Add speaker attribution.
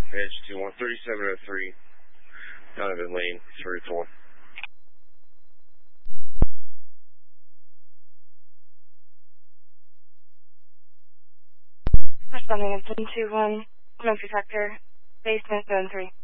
Speaker 1: Edge 2-1, 3703, Donovan Lane, 3-4.
Speaker 2: Responding at 721, Memphis Hector, basement, zone 3.